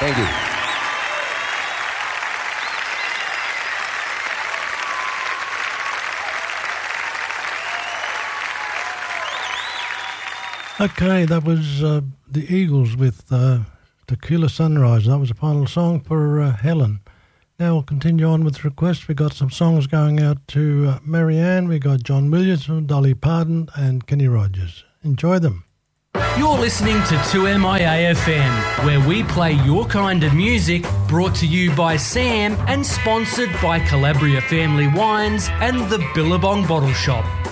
Thank you. Okay, that was the Eagles with Tequila Sunrise. That was the final song for Helen. Now we'll continue on with requests. We got some songs going out to Marianne. We got John Williams, Dolly Parton, and Kenny Rogers. Enjoy them. You're listening to 2MIA-FM, where we play your kind of music, brought to you by Sam and sponsored by Calabria Family Wines and the Billabong Bottle Shop.